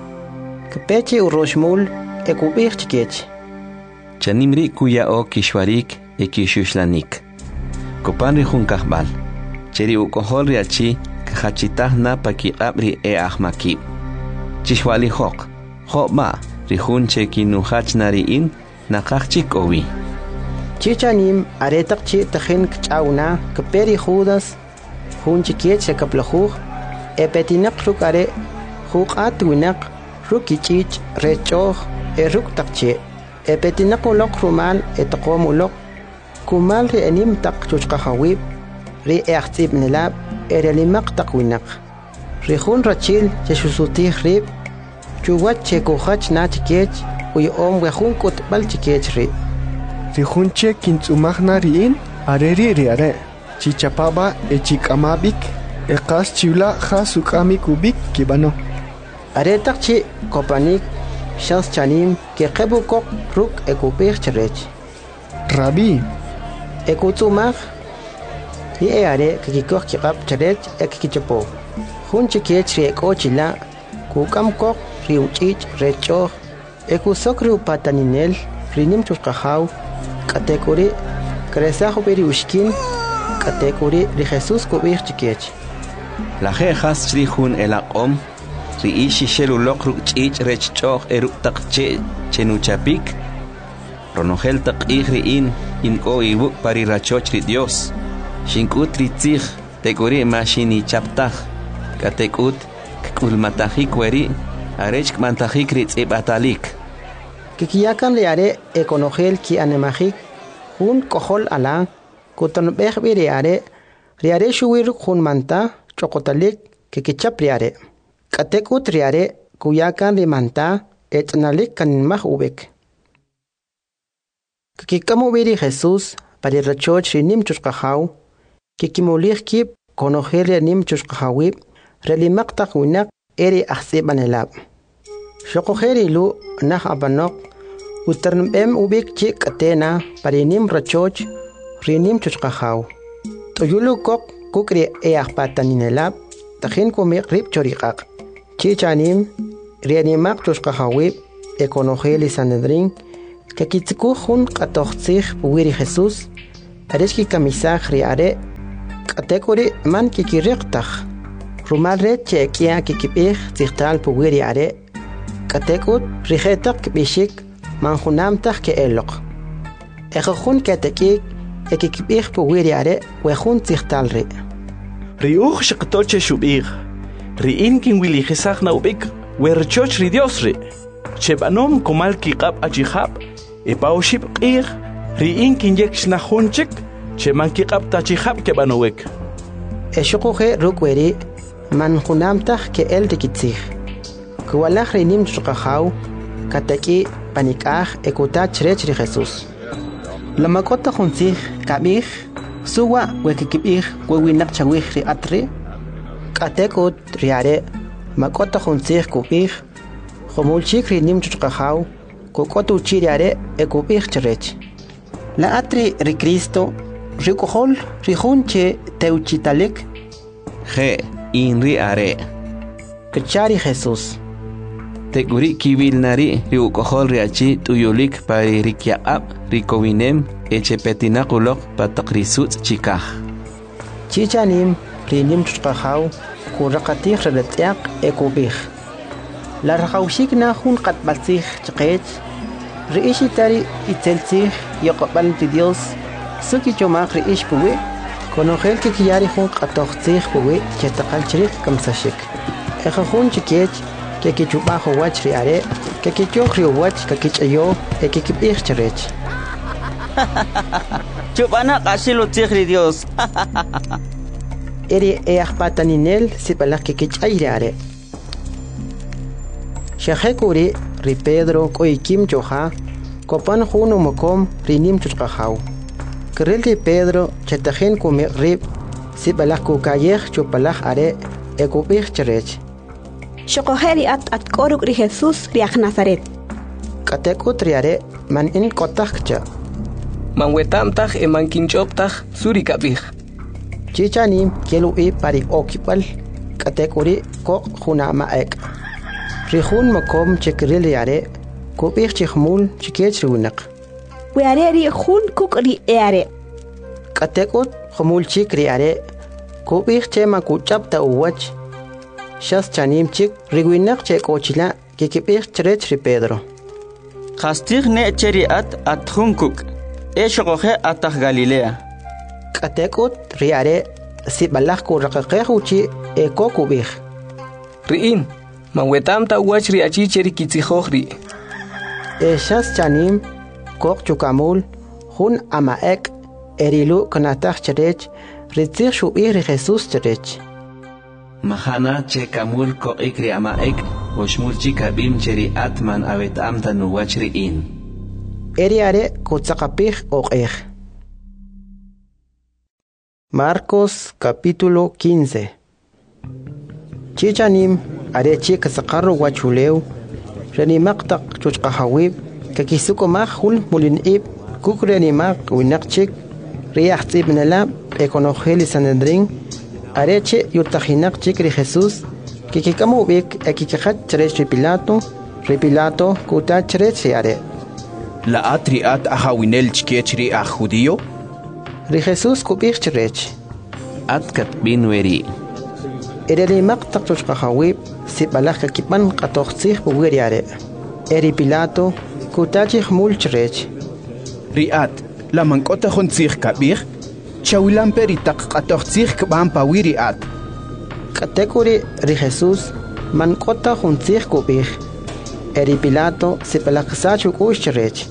kepechi uroshmul e kubig chikech chanimri kuya o kishwarik e kishuslanik kopanri jun kahbal cheri ukohol riachi khachitahna pakiqabri e ahmaki chishwali hok khoma rihun cheki nuhachnari in naqachik owi chichanim aretak chi takhin kchauna kperi judas hun chikiet sekaplahu epetinak rukare huqat winak rukichich rechoh eruk takche epetinak ulok rumal etqomulok kumal ri anim tak chuchqahawib ri ehtib nilab erelimaq takwinak rihun rachil cheshusuti rib chuwat chekuhach na chikech uy om wehun kutbal chikech ri rihunche kintzumagna riin areri riare chichapaba echikamabik eqas chiula khasukami kubik kibano aretak chi kopanik shas chanim ke qebukok ruk ekupir cherech Rabbi ekutsumag ni eare kikikok kikap cherech ekikichapo hunche kech ri ekochila kukam kok riuchich recho ekusok ri upataninel rinim chuskahaw kategori kresaho beri ushkin kategori ri Jesus kubir chikech la jejas trihun elaqom ri ishi shelulok ruchich rechchoh eruk taqche chenuchapik ronogel taqih ri in inko ibuk pari rachoch ri Dios shinkut ri tzih tegori mashini chaptaj katekut kulmatajik weri arech mantajik ri tsibatalik kikiyakan riare ekonogel ki anemajik hun kohol ala kuton beh riare riare shuwir hun manta chokotalik kikichap riare katekut riare kuyakan rimanta etnalik kanmah ubek kikikamu biri Jesus pari rachoch rinim chushqahaw kikimulich kip konogel rinim chushqahawib relimaq taqwinak eri ahsibanelab shokogeri lu nah abanok uternbem ubik chi katena parinim rachoch rinim chushqahaw toyulu kok kukri e ahpataninelab takhin kumi rib choriqaq chi chanim rianimaq tushqahawib econogeli Sanedrín que kitikuhun qatoqtsij puwiri Jesús areshki kamisaj riare katekuri man kikiriqtaj rumalre chekia kikibij tijtal puwiri are katekut rijetak kibishik manjunamtaj ke eloq ejojun ketekik ekikibij puwiri are wejun tijtal ri riuj shiqtolche shubij riin kin wili jesaj na ubik werchoch ri Dios ri chebanom komal kiqab achihab e paushib qir riin kin yekshna hunchik cheman kiqab tachihab kebanowek eshuquje rukweri man junamtaj ke el tikitzij kuwalaj rinim chuqajaw kataki panikaj ekutach rech ri Jesús lamakota juntzij kabij suwa wekikibij wewinak chawij ri atri katekut riare makota juntzij kubij jomulchik rinim chuqajaw kokotu chiriare ekubij cherech la atri ri Cristo rikuhol rihunche teuchitalik je inri are kachari Jesús teguri kibilnari riukohol riachi tuyulik pari rikiaab rikowinem echepetinakulok patakrisut chikaj chichanim rinim chuqajaw kuraqatij reletiaq ekubij la rajawshikna jun qatbaltzij chqech riishitari itzeltzij yoqbal ti Dios suki chomaq riish puwi konojel que kiyari jun qatoqtzij puwi chetaqal chrik kamsashik ejajun chikech que kichubajo wach riare que kichoj riwach que kichayo e que kibij cherech chubana qashilo tzij Dios eri eajpataninel sipalaj que kichay riare Shahekuri ri Pedro koikim choja kopan jun umokom rinim chuqajaw Kerel ri Pedro chetajen kume rib sibalaj kukayej chupalaj are ekubij cherech Shokoheri at at koruk ri Jesús riaj Nazaret katekut riare man in kotajcha man wetamtaj e man kinchoptaj suri kabij chichanim kielu i pari okipal katekuri ko junama ek Rihun makom chekril yare kubij chihmul chikech riwinak Weare ri jun kuk ri eare katekut khumul chik riare kubij chema kuchapta uwach shas chanim chik riwinak che kochila kikibij cherech ri Pedro Qastig ne cheri at at hunkuk e shoqoje atah Galilea katekut riare sibalaj kuraqaqej uchi e ko kubij riin man wetamta wach ri achi cheri kitzijoj ri Eshas chanim kok chukamul jun amaek erilu kanataj cherech ritzij shubij ri Jesús cherech Mahana che kamul ko ikri amaek oshmul chikabim cheri atman abetamta nuwach riin eriare kutzaqapij oqej Marcos capítulo quince Chichanim are chik saqarro wachuleu renimaq chuchqahawib kakisukomaj hul mulinib kukrenimaq winaqchik riaj tzibnalab econogeli Sanedrín areche yutajinaq chik ri Jesús kikikamubik ekikijat cherech ri Pilato ri Pilato kuta cherech ri are la atriat ahawinel chkech ri aj judío ri Jesús kubij cherech atkat binweri Ereli maqtaq chuchqahawib sibalaj kakipan qatoqtzij puwiri are eri Pilato kutachij mul cherech riat la mankota juntzij kabij chawilan peri taq qatoqtzij kban pawiri at katekuri ri Jesús mankota juntzij kubij eri Pilato sibalaj sachu kush cherech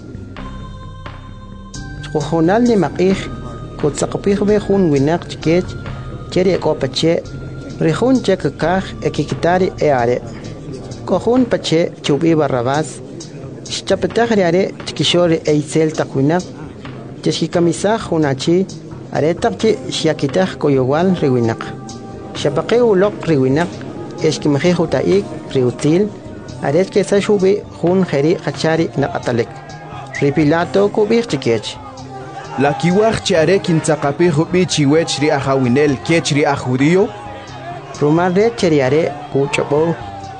Jujonal ni maqij kutzaqpij be jun winaq chkech cheri ekopache Rihun chekakaj ekikitari eare Kohun pache chubi Barrabás Shchapetaj riare chikishori eisel takwinak Cheshikamisaj hunachi aretakchi shiakitaj koyowal riwinak Shapaqe ulok riwinak Eshkimje hutaik riutil Aretke sa shubi hun jeri hachari naqatalek Ri Pilato kubij chikech La kiwaj chiare kintzaqapij hubi chiwech ri ajawinel kech ri aj judío Rumal re cheriare kuchobo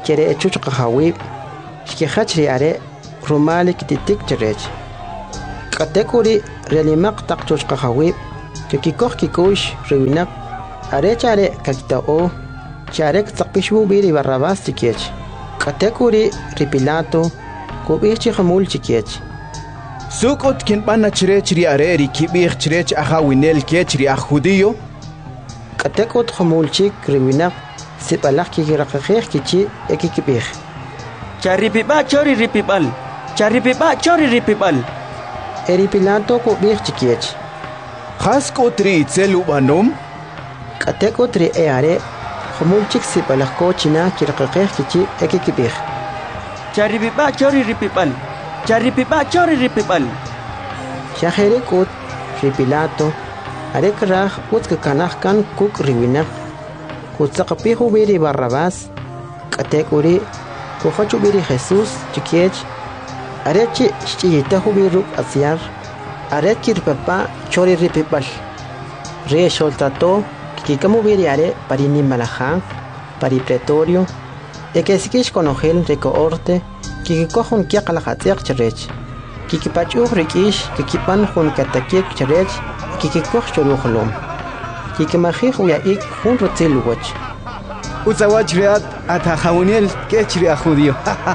chere chuch qahawi shki khachri are rumali kititik cherech katekuri relimaq taqchuch qahawi kikikoh kikush riwinak are chare kakitao charek taqpishu biri barrabas tikech katekuri ripilato kubichi khamul tikech Sukot kin bana cherech ri are ri kibih cherech ahawinel kech ri ajudio katekot khamul chik riwinak sipalak kikiraqaqih kichi ekikibih Charipiba chori ripibal Charipiba chori ripibal Eripilato kubih tikech Khasko tri tselu banom katekot ri eare khamul chik sipalak ko china kiraqaqih kichi ekikibih Charipiba chori ripibal Charipiba chori ripibal Shaheri kut ripilato arek rah utk kanah kan kuk riwinak kutsaqapihu biri barrabas katekuri kuhachu biri Jesus chikech arechi chiyitahu biru asyar areki ripapa chori ripibal re soltato kikamu biri are parini malajan pari pretorio ekesikish konogel rekoorte kikikohun kiaqalahatsiaq cherech kikipachuh rikish kikipan hun katakik cherech kikikoh choruhlom kikimajih uyaik hun rotziluwach Uzawach riat atajawuniel kechri ajudio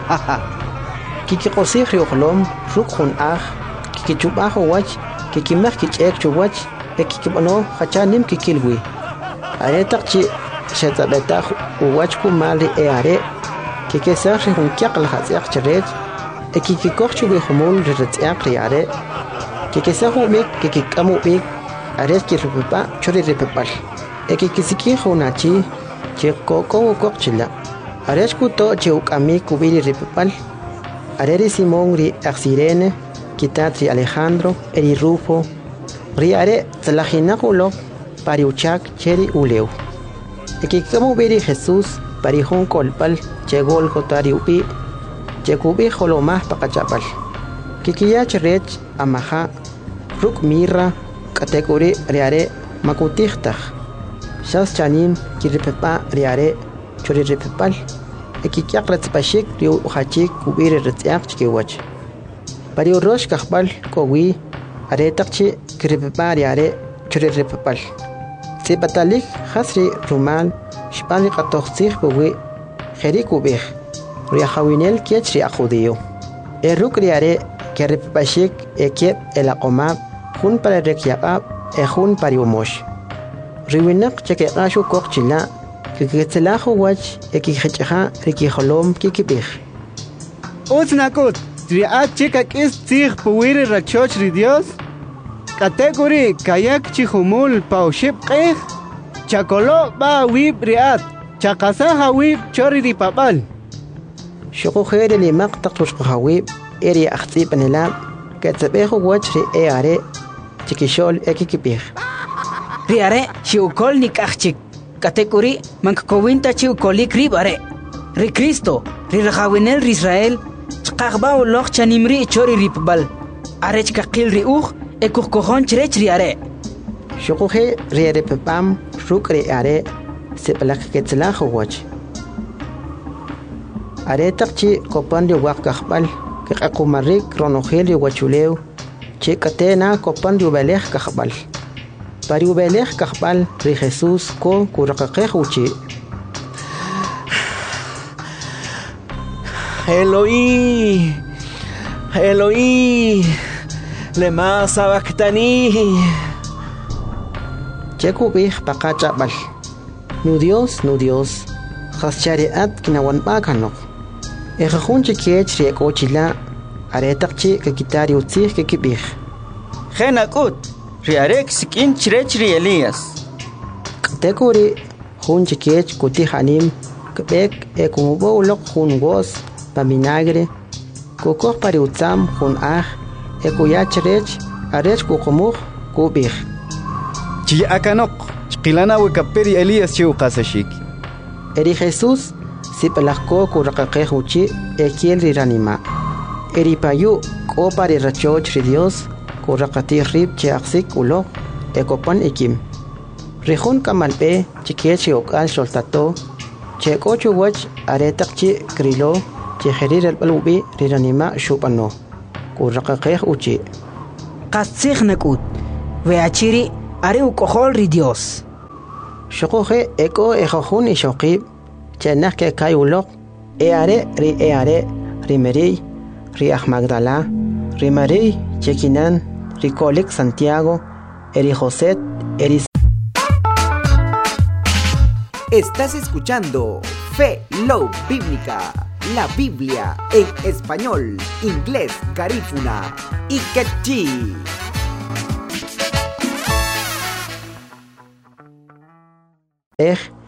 kikikosih riuhlom ruk hun aj kikichubaj uwach kikimaj kich'ek chuwach ekikibano hachanim kikilwi aretaqchi xetzabetaj uwach kumali eare kikesaj hun kiaqalahatsiaq cherech ekikikoh chubi humul riretsiaq riare kikesaj umik kikikamu bik aret kirripipa chori ripipal ekikisiki hunachi chikoko ukokchila aret kuto chiukami kubiri ripipal areri Simón ri Axirene kitatri Alejandro eri Rufo ri are tzalajinakulo pari uchak cheri uleu ekikikamu biri Jesús pari hun kolpal chegol kotari upi chekubi holomah pakachapal kikiyach rech amaha ruk mirra katekuri riare makutihtaj shas chanim kiripepa riare chori ripepal ekikiaq retzpashik riu hachik kubiri retziaq chkiwach pari urosh kahbal kowi aretaqchi kiripepa riare chori ripepal sipatalik hasri rumal shpani qatoqsih buwi kheri kubih riahawinel kiech riajudio eruk riare keripashik ekep elaqomab hun para rekyaqab e hun pari umosh riwinak cheke qashu kokchila kikitlajo wach ekihechha rikijolom kikibih Utsnakut triat chika kis tzig puwiri rachoch ri Dios kategori kayak chihumul pauship qeh chakolo ba wib riat chakasaha wib chori ri papal shoko khere li maqtaqtush qawib eri akhtsib anela ketsabejo wach ri eare chikishol ekikibih riare chiukol nikachik kategori mankowinta chiukolik ribare ri Cristo ri rajawinel ri Israel chqaqba uloq chanimri chori ripbal arech kaqil ri uj ekukkojon chrech riare shokuje riare pepam ruk ri are seplak ketslajo wach are taqchi kopan ri waq kaqbal kaqaqumarik ronojel ri wachuleu chikatena kopan ri belej kaqbal pari ubelej kaqbal ri Jesús ko kuraqaqej uchi Eloí Eloí lema sabactani chekubij paqachapal nu Dios nu Dios khashariat kinawan bakanok ejajun chikech riekochila aretaqchi kakitari utzij kikibij Genakut riarek sikin chrech ri Elías tekuri hun chikech kutihanim kbek ekumubo ulok hun gos paminagre kokoj pari utzam hun aj ekuyach rech arech kukumuk kubij chi akanok chqilana wikaperi Elías chiu qasashik eri Jesús sipalajko kuraqaqej uchi ekiel riranima eri payu ko pari rachoch ri Dios kuraqati rib chiaqsik ulok ekopan ikim rihun kamalpe chikech okal soltato Cheko chuwach aretak chi krilo chi herir el balubi riranima shupano. Kuraqaqeh uchi. Qastsig nakut. Veachiri are ukohol ri Dios. Shokoje eko ejojun y shokib. Chenak ke kayulok. E are ri e are rimeri ri Magdala. Rimari Chequinan Ricolex Santiago Eri Joset Eri. Estás escuchando Fe Love Bíblica, la Biblia en español, inglés, garífuna y quechí. Eh